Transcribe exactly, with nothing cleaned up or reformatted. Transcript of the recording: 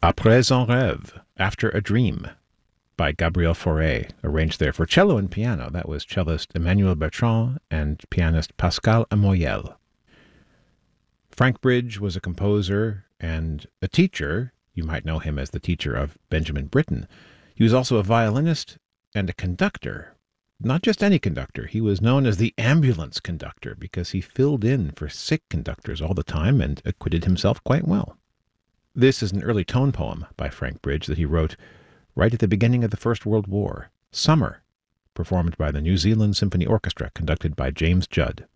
Après un rêve, After a Dream, by Gabriel Fauré, arranged there for cello and piano. That was cellist Emmanuel Bertrand and pianist Pascal Amoyel. Frank Bridge was a composer and a teacher. You might know him as the teacher of Benjamin Britten. He was also a violinist and a conductor. Not just any conductor. He was known as the ambulance conductor because he filled in for sick conductors all the time and acquitted himself quite well. This is an early tone poem by Frank Bridge that he wrote right at the beginning of the First World War, Summer, performed by the New Zealand Symphony Orchestra, conducted by James Judd.